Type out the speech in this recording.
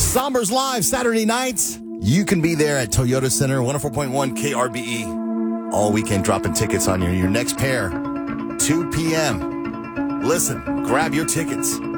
Sombers Live Saturday nights. You can be there at Toyota Center, 104.1 KRBE, all weekend, dropping tickets on your next pair, 2 p.m. Listen, grab your tickets.